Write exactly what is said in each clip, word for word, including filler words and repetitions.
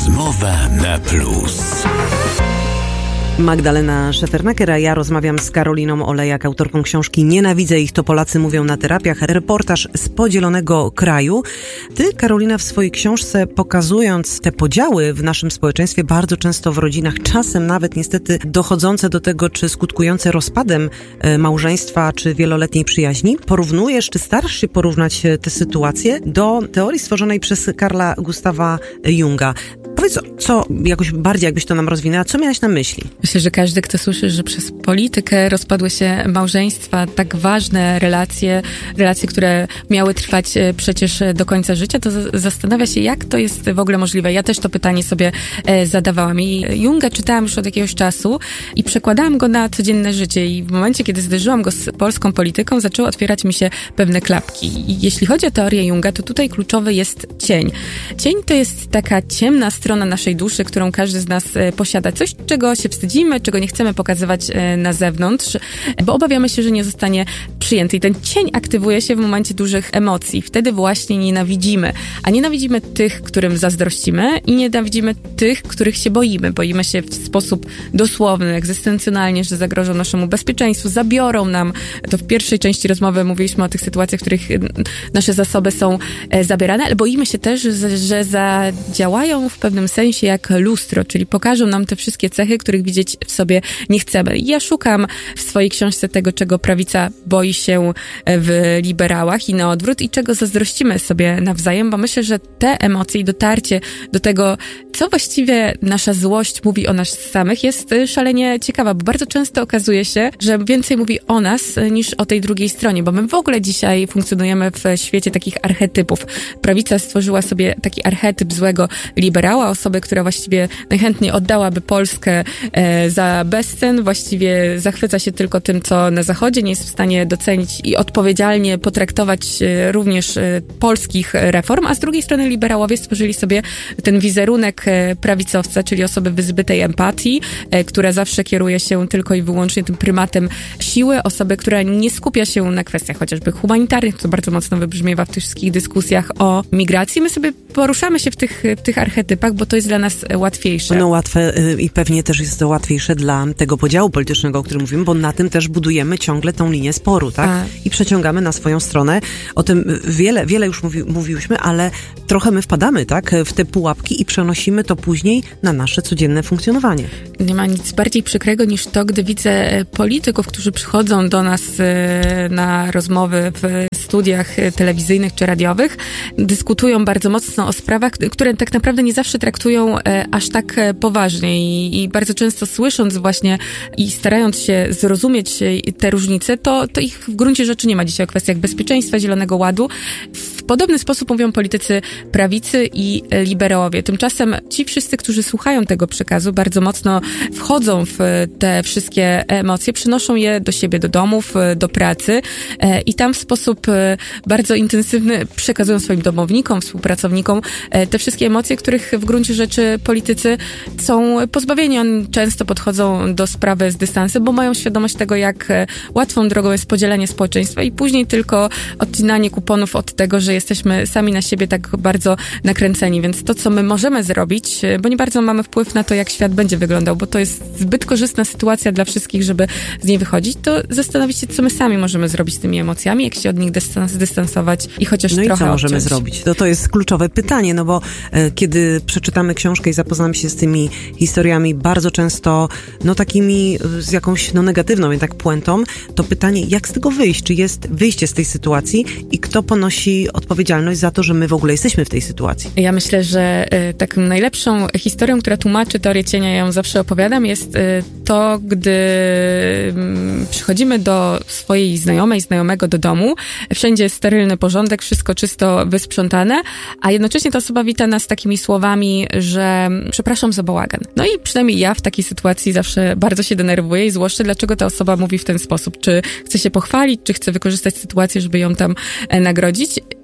Rozmowa na plus. Magdalena Szefernaker, a ja rozmawiam z Karoliną Olejak, autorką książki Nienawidzę ich, to Polacy mówią na terapiach. Reportaż z podzielonego kraju. Ty, Karolina, w swojej książce, pokazując te podziały w naszym społeczeństwie, bardzo często w rodzinach, czasem nawet niestety dochodzące do tego, czy skutkujące rozpadem małżeństwa, czy wieloletniej przyjaźni, porównujesz, czy starasz się porównać te sytuacje do teorii stworzonej przez Carla Gustawa Junga. Powiedz, co jakoś bardziej, jakbyś to nam rozwinęła, co miałaś na myśli? Myślę, że każdy, kto słyszy, że przez politykę rozpadły się małżeństwa, tak ważne relacje, relacje, które miały trwać przecież do końca życia, to zastanawia się, jak to jest w ogóle możliwe. Ja też to pytanie sobie zadawałam i Junga czytałam już od jakiegoś czasu i przekładałam go na codzienne życie i w momencie, kiedy zderzyłam go z polską polityką, zaczęły otwierać mi się pewne klapki. I jeśli chodzi o teorię Junga, to tutaj kluczowy jest cień. Cień to jest taka ciemna strona naszej duszy, którą każdy z nas posiada. Coś, czego się wstydzimy, czego nie chcemy pokazywać na zewnątrz, bo obawiamy się, że nie zostanie przyjęty. I ten cień aktywuje się w momencie dużych emocji. Wtedy właśnie nienawidzimy. A nienawidzimy tych, którym zazdrościmy i nienawidzimy tych, których się boimy. Boimy się w sposób dosłowny, egzystencjonalnie, że zagrożą naszemu bezpieczeństwu, zabiorą nam. To w pierwszej części rozmowy mówiliśmy o tych sytuacjach, w których nasze zasoby są zabierane, ale boimy się też, że zadziałają w pewnym sensie jak lustro, czyli pokażą nam te wszystkie cechy, których widzieć w sobie nie chcemy. I ja szukam w swojej książce tego, czego prawica boi się w liberałach i na odwrót i czego zazdrościmy sobie nawzajem, bo myślę, że te emocje i dotarcie do tego, co właściwie nasza złość mówi o nas samych, jest szalenie ciekawa, bo bardzo często okazuje się, że więcej mówi o nas niż o tej drugiej stronie, bo my w ogóle dzisiaj funkcjonujemy w świecie takich archetypów. Prawica stworzyła sobie taki archetyp złego liberała, osoby, która właściwie najchętniej oddałaby Polskę e, za bezcen, właściwie zachwyca się tylko tym, co na Zachodzie, nie jest w stanie docenić i odpowiedzialnie potraktować e, również e, polskich reform, a z drugiej strony liberałowie stworzyli sobie ten wizerunek e, prawicowca, czyli osoby wyzbytej empatii, e, która zawsze kieruje się tylko i wyłącznie tym prymatem siły, osoby, która nie skupia się na kwestiach chociażby humanitarnych, co bardzo mocno wybrzmiewa w tych wszystkich dyskusjach o migracji. My sobie poruszamy się w tych, w tych archetypach, bo to jest dla nas łatwiejsze. No łatwe i pewnie też jest to łatwiejsze dla tego podziału politycznego, o którym mówimy, bo na tym też budujemy ciągle tą linię sporu, tak? A. I przeciągamy na swoją stronę. O tym wiele, wiele już mówi, mówiłyśmy, ale trochę my wpadamy, tak? W te pułapki i przenosimy to później na nasze codzienne funkcjonowanie. Nie ma nic bardziej przykrego niż to, gdy widzę polityków, którzy przychodzą do nas na rozmowy w studiach telewizyjnych czy radiowych, dyskutują bardzo mocno o sprawach, które tak naprawdę nie zawsze traktują aż tak poważnie i, i bardzo często słysząc właśnie i starając się zrozumieć te różnice, to, to ich w gruncie rzeczy nie ma dzisiaj o kwestiach bezpieczeństwa, Zielonego Ładu. W podobny sposób mówią politycy prawicy i liberałowie. Tymczasem ci wszyscy, którzy słuchają tego przekazu, bardzo mocno wchodzą w te wszystkie emocje, przynoszą je do siebie, do domów, do pracy i tam w sposób bardzo intensywny przekazują swoim domownikom, współpracownikom te wszystkie emocje, których w gruncie rzeczy politycy są pozbawieni. Oni często podchodzą do sprawy z dystansem, bo mają świadomość tego, jak łatwą drogą jest podzielenie społeczeństwa i później tylko odcinanie kuponów od tego, że jesteśmy sami na siebie tak bardzo nakręceni. Więc to, co my możemy zrobić, bo nie bardzo mamy wpływ na to, jak świat będzie wyglądał, bo to jest zbyt korzystna sytuacja dla wszystkich, żeby z niej wychodzić, to zastanowić się, co my sami możemy zrobić z tymi emocjami, jak się od nich dystans, dystansować i chociaż no trochę No i co możemy odciąć. zrobić? To, to jest kluczowe pytanie, no bo e, kiedy przeczytamy książkę i zapoznamy się z tymi historiami bardzo często, no takimi z jakąś, no negatywną jednak puentą, to pytanie, jak z tego wyjść? Czy jest wyjście z tej sytuacji i kto ponosi odpowiedzialność za to, że my w ogóle jesteśmy w tej sytuacji? Ja myślę, że y, taką najlepszą historią, która tłumaczy teorię cienia, ja ją zawsze opowiadam, jest y, to, gdy y, przychodzimy do swojej znajomej, znajomego do domu, wszędzie jest sterylny porządek, wszystko czysto wysprzątane, a jednocześnie ta osoba wita nas takimi słowami, że przepraszam za bałagan. No i przynajmniej ja w takiej sytuacji zawsze bardzo się denerwuję i złoszczę, dlaczego ta osoba mówi w ten sposób. Czy chce się pochwalić, czy chce wykorzystać sytuację, żeby ją tam nagrodzić.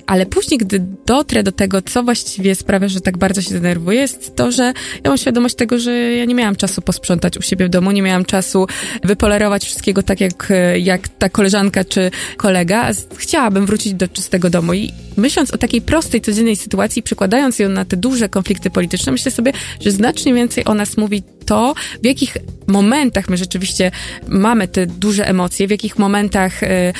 Ale później, gdy dotrę do tego, co właściwie sprawia, że tak bardzo się denerwuję, jest to, że ja mam świadomość tego, że ja nie miałam czasu posprzątać u siebie w domu, nie miałam czasu wypolerować wszystkiego tak jak, jak ta koleżanka czy kolega. Chciałabym wrócić do czystego domu i myśląc o takiej prostej, codziennej sytuacji, przekładając ją na te duże konflikty polityczne, myślę sobie, że znacznie więcej o nas mówi to, w jakich momentach my rzeczywiście mamy te duże emocje, w jakich momentach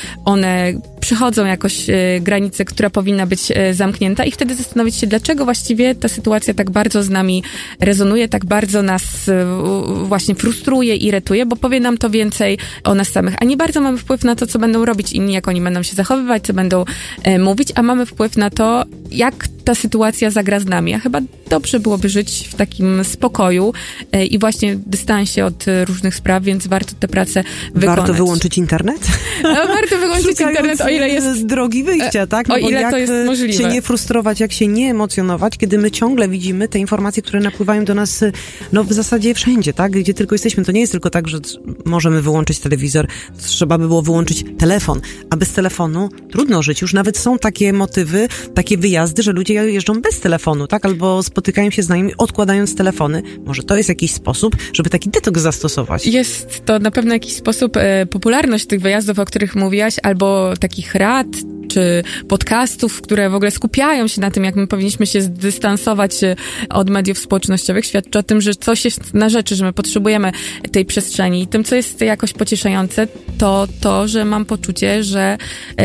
one przychodzą jakoś granicę, która powinna być zamknięta i wtedy zastanowić się, dlaczego właściwie ta sytuacja tak bardzo z nami rezonuje, tak bardzo nas właśnie frustruje, irytuje, bo powie nam to więcej o nas samych, a nie bardzo mamy wpływ na to, co będą robić inni, jak oni będą się zachowywać, co będą mówić, a mamy wpływ na to, jak ta sytuacja zagra z nami. A chyba dobrze byłoby żyć w takim spokoju i właśnie dystansie od różnych spraw, więc warto tę pracę wykonać. Warto wyłączyć internet? No, warto wyłączyć internet, o ile jest... drogi wyjścia, tak? No o ile jak to jest możliwe. się nie frustrować, jak się nie emocjonować, kiedy my ciągle widzimy te informacje, które napływają do nas, no w zasadzie wszędzie, tak? Gdzie tylko jesteśmy. To nie jest tylko tak, że możemy wyłączyć telewizor, trzeba by było wyłączyć telefon, a bez telefonu trudno żyć. Już nawet są takie motywy, takie wyjazdy, że ludzie jeżdżą bez telefonu, tak? Albo spotykają się z nami, odkładając telefony. Może to jest jakiś sposób, żeby taki detoks zastosować. Jest to na pewno jakiś sposób. E, popularność tych wyjazdów, o których mówiłaś, albo takich rad, czy podcastów, które w ogóle skupiają się na tym, jak my powinniśmy się zdystansować od mediów społecznościowych, świadczy o tym, że coś jest na rzeczy, że my potrzebujemy tej przestrzeni. I tym, co jest jakoś pocieszające, to to, że mam poczucie, że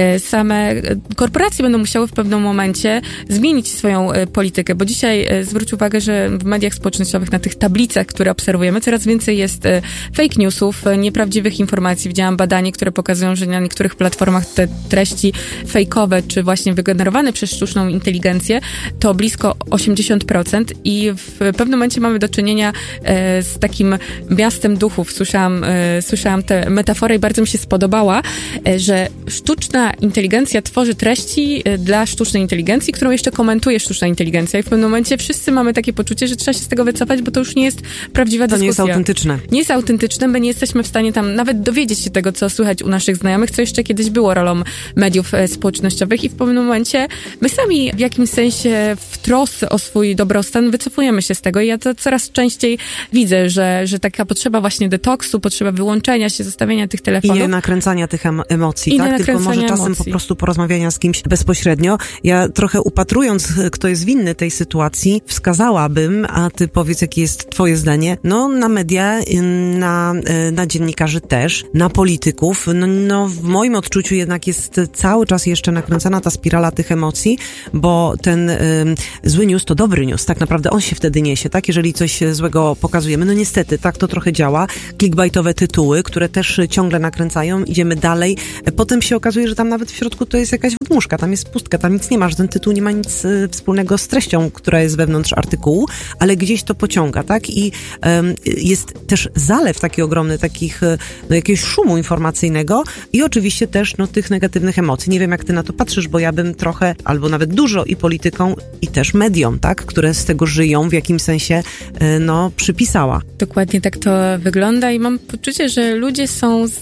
same korporacje będą musiały w pewnym momencie zmienić swoją politykę, bo dzisiaj zwróć uwagę, że w mediach społecznościowych, na tych tablicach, które obserwujemy, coraz więcej jest fake newsów, nieprawdziwych informacji. Widziałam badanie, które pokazują, że na niektórych platformach te treści fejkowe, czy właśnie wygenerowane przez sztuczną inteligencję, to blisko osiemdziesiąt procent i w pewnym momencie mamy do czynienia e, z takim miastem duchów. Słyszałam, e, słyszałam tę metaforę i bardzo mi się spodobała, e, że sztuczna inteligencja tworzy treści e, dla sztucznej inteligencji, którą jeszcze komentuje sztuczna inteligencja i w pewnym momencie wszyscy mamy takie poczucie, że trzeba się z tego wycofać, bo to już nie jest prawdziwa to dyskusja. To nie jest autentyczne. Nie jest autentyczne, bo nie jesteśmy w stanie tam nawet dowiedzieć się tego, co słychać u naszych znajomych, co jeszcze kiedyś było rolą mediów e, społecznościowych i w pewnym momencie my sami w jakimś sensie w trosce o swój dobrostan wycofujemy się z tego i ja to coraz częściej widzę, że, że taka potrzeba właśnie detoksu, potrzeba wyłączenia się, zostawienia tych telefonów. I nie nakręcania tych em- emocji, I tak? Tylko może czasem emocji. po prostu porozmawiania z kimś bezpośrednio. Ja trochę upatrując, kto jest winny tej sytuacji, wskazałabym, a ty powiedz, jakie jest twoje zdanie, no na media, na, na dziennikarzy też, na polityków. No, no w moim odczuciu jednak jest cały czas jeszcze nakręcana ta spirala tych emocji, bo ten y, zły news to dobry news. Tak naprawdę on się wtedy niesie, tak? Jeżeli coś złego pokazujemy, no niestety, tak to trochę działa. Clickbaitowe tytuły, które też ciągle nakręcają, idziemy dalej. Potem się okazuje, że tam nawet w środku to jest jakaś wydmuszka, tam jest pustka, tam nic nie ma, że ten tytuł nie ma nic y, wspólnego z treścią, która jest wewnątrz artykułu, ale gdzieś to pociąga, tak? I y, jest też zalew taki ogromny, takich, y, no jakiegoś szumu informacyjnego i oczywiście też, no tych negatywnych emocji. Nie wiem, jak ty na to patrzysz, bo ja bym trochę, albo nawet dużo i polityką, i też mediom, tak, które z tego żyją, w jakimś sensie, no, przypisała. Dokładnie tak to wygląda i mam poczucie, że ludzie są z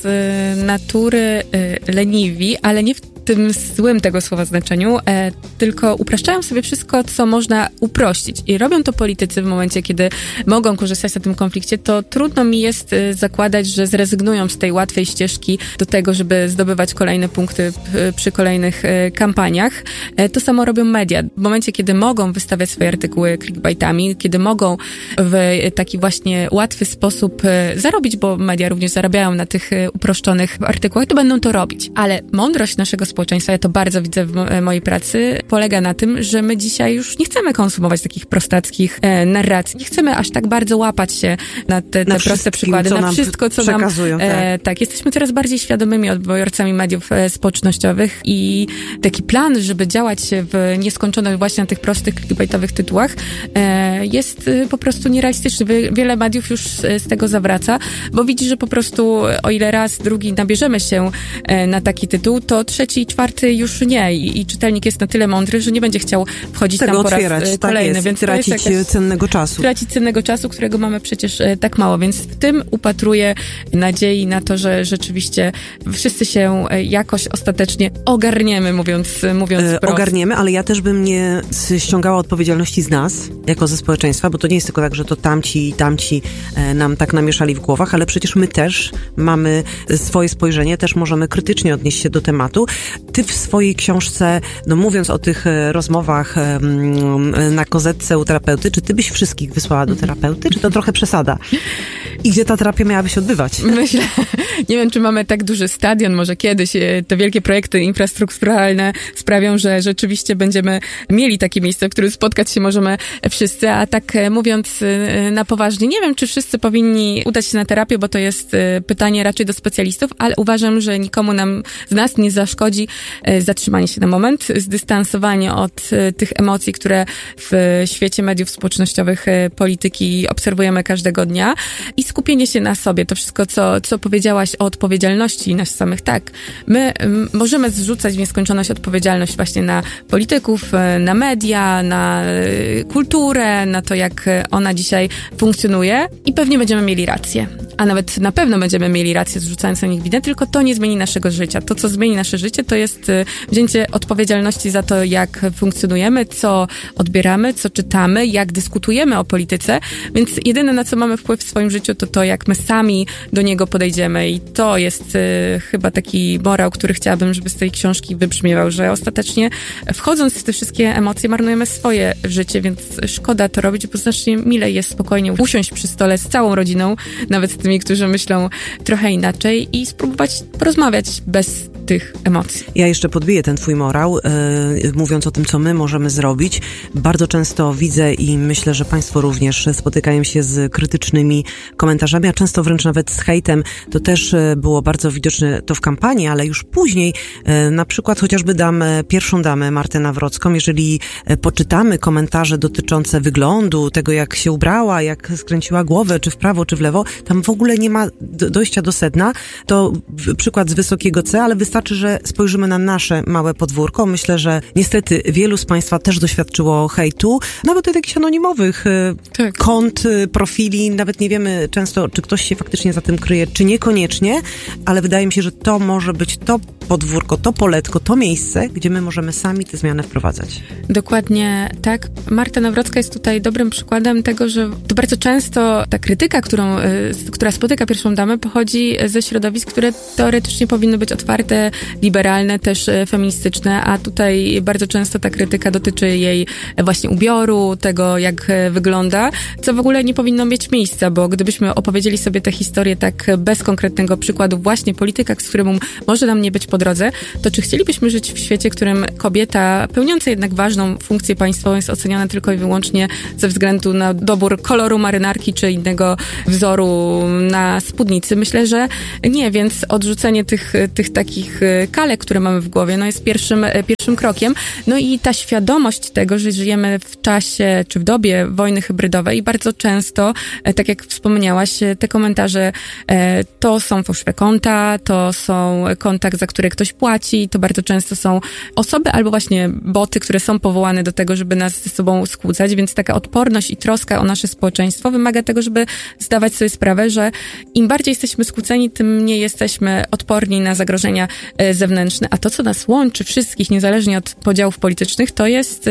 natury leniwi, ale nie w tym złym tego słowa znaczeniu, e, tylko upraszczają sobie wszystko, co można uprościć. I robią to politycy w momencie, kiedy mogą korzystać na tym konflikcie, to trudno mi jest e, zakładać, że zrezygnują z tej łatwej ścieżki do tego, żeby zdobywać kolejne punkty p, przy kolejnych e, kampaniach. E, to samo robią media. W momencie, kiedy mogą wystawiać swoje artykuły clickbaitami, kiedy mogą w taki właśnie łatwy sposób e, zarobić, bo media również zarabiają na tych e, uproszczonych artykułach, to będą to robić. Ale mądrość naszego społeczeństwa, ja to bardzo widzę w mo- mojej pracy, polega na tym, że my dzisiaj już nie chcemy konsumować takich prostackich e, narracji. Nie chcemy aż tak bardzo łapać się na te, te proste przykłady, na wszystko, co nam... E, tak, jesteśmy coraz bardziej świadomymi odbiorcami mediów e, społecznościowych i taki plan, żeby działać w nieskończoność właśnie na tych prostych clickbaitowych tytułach e, jest e, po prostu nierealistyczny. Wiele mediów już z, z tego zawraca, bo widzi, że po prostu o ile raz, drugi nabierzemy się e, na taki tytuł, to trzeci trzeci, czwarty już nie. I, i czytelnik jest na tyle mądry, że nie będzie chciał wchodzić Tego tam po raz otwierać, kolejny. tak jest, więc tracić to jest jakaś, cennego czasu. Tracić cennego czasu, którego mamy przecież tak mało, więc w tym upatruję nadziei na to, że rzeczywiście wszyscy się jakoś ostatecznie ogarniemy, mówiąc, mówiąc e, wprost. Ogarniemy, ale ja też bym nie ściągała odpowiedzialności z nas, jako ze społeczeństwa, bo to nie jest tylko tak, że to tamci i tamci e, nam tak namieszali w głowach, ale przecież my też mamy swoje spojrzenie, też możemy krytycznie odnieść się do tematu. Ty w swojej książce, no mówiąc o tych e, rozmowach e, na kozetce u terapeuty, czy ty byś wszystkich wysłała do terapeuty, czy to trochę przesada? I gdzie ta terapia miałaby się odbywać? Myślę, nie wiem, czy mamy tak duży stadion, może kiedyś te wielkie projekty infrastrukturalne sprawią, że rzeczywiście będziemy mieli takie miejsce, w którym spotkać się możemy wszyscy, a tak mówiąc na poważnie, nie wiem, czy wszyscy powinni udać się na terapię, bo to jest pytanie raczej do specjalistów, ale uważam, że nikomu nam z nas nie zaszkodzi zatrzymanie się na moment, zdystansowanie od tych emocji, które w świecie mediów społecznościowych, polityki obserwujemy każdego dnia i skupienie się na sobie. To wszystko, co, co powiedziałaś o odpowiedzialności nas samych. Tak, my m, możemy zrzucać w nieskończoność odpowiedzialność właśnie na polityków, na media, na y, kulturę, na to, jak ona dzisiaj funkcjonuje i pewnie będziemy mieli rację. A nawet na pewno będziemy mieli rację, zrzucając na nich winę, tylko to nie zmieni naszego życia. To, co zmieni nasze życie, to jest y, wzięcie odpowiedzialności za to, jak funkcjonujemy, co odbieramy, co czytamy, jak dyskutujemy o polityce, więc jedyne, na co mamy wpływ w swoim życiu, to to, jak my sami do niego podejdziemy i to jest y, chyba taki morał, który chciałabym, żeby z tej książki wybrzmiewał, że ostatecznie wchodząc w te wszystkie emocje marnujemy swoje życie, więc szkoda to robić, bo znacznie milej jest spokojnie usiąść przy stole z całą rodziną, nawet z tymi, którzy myślą trochę inaczej i spróbować porozmawiać bez tych emocji. Ja jeszcze podbiję ten twój morał, yy, mówiąc o tym, co my możemy zrobić. Bardzo często widzę i myślę, że państwo również spotykają się z krytycznymi komentarzami, a często wręcz nawet z hejtem. To też było bardzo widoczne to w kampanii, ale już później, yy, na przykład chociażby dam pierwszą damę Martę Nawrocką, jeżeli poczytamy komentarze dotyczące wyglądu, tego jak się ubrała, jak skręciła głowę, czy w prawo, czy w lewo, tam w ogóle nie ma dojścia do sedna. To przykład z wysokiego C, ale wystarczy, że spojrzymy na nasze małe podwórko. Myślę, że niestety wielu z państwa też doświadczyło hejtu, nawet jakichś anonimowych tak. kont, profili, nawet nie wiemy często, czy ktoś się faktycznie za tym kryje, czy niekoniecznie, ale wydaje mi się, że to może być to podwórko, to poletko, to miejsce, gdzie my możemy sami tę zmianę wprowadzać. Dokładnie tak. Marta Nawrocka jest tutaj dobrym przykładem tego, że to bardzo często ta krytyka, którą, która spotyka pierwszą damę, pochodzi ze środowisk, które teoretycznie powinny być otwarte, liberalne, też feministyczne, a tutaj bardzo często ta krytyka dotyczy jej właśnie ubioru, tego jak wygląda, co w ogóle nie powinno mieć miejsca, bo gdybyśmy opowiedzieli sobie tę historię tak bez konkretnego przykładu właśnie polityka, z którym może nam nie być po drodze, to czy chcielibyśmy żyć w świecie, w którym kobieta pełniąca jednak ważną funkcję państwową jest oceniana tylko i wyłącznie ze względu na dobór koloru marynarki czy innego wzoru na spódnicy? Myślę, że nie, więc odrzucenie tych, tych takich kalek, które mamy w głowie, no jest pierwszym, pierwszym krokiem. No i ta świadomość tego, że żyjemy w czasie czy w dobie wojny hybrydowej i bardzo często, tak jak wspomniałaś, te komentarze to są fałszywe konta, to są konta, za które ktoś płaci, to bardzo często są osoby albo właśnie boty, które są powołane do tego, żeby nas ze sobą skłócać, więc taka odporność i troska o nasze społeczeństwo wymaga tego, żeby zdawać sobie sprawę, że im bardziej jesteśmy skłóceni, tym mniej jesteśmy odporni na zagrożenia zewnętrzne, a to, co nas łączy wszystkich, niezależnie od podziałów politycznych, to jest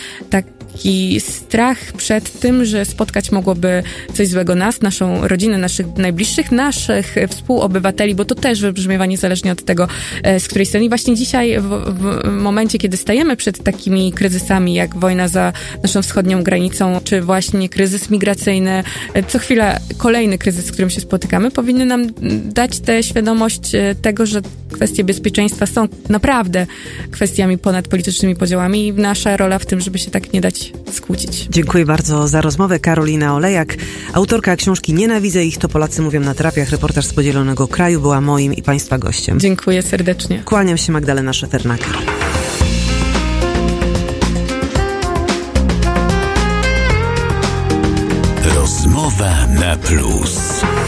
taki strach przed tym, że spotkać mogłoby coś złego nas, naszą rodzinę, naszych najbliższych, naszych współobywateli, bo to też wybrzmiewa niezależnie od tego, z której strony. I właśnie dzisiaj, w, w momencie, kiedy stajemy przed takimi kryzysami, jak wojna za naszą wschodnią granicą, czy właśnie kryzys migracyjny, co chwila kolejny kryzys, z którym się spotykamy, powinny nam dać tę świadomość tego, że kwestie bezpieczeństwa są naprawdę kwestiami ponad politycznymi podziałami i nasza rola w tym, żeby się tak nie dać skłócić. Dziękuję bardzo za rozmowę. Karolina Olejak, autorka książki Nienawidzę ich, to Polacy mówią na terapiach, reportaż z podzielonego kraju, była moim i państwa gościem. Dziękuję serdecznie. Kłaniam się, Magdalena Szefernaker. Rozmowa na plus.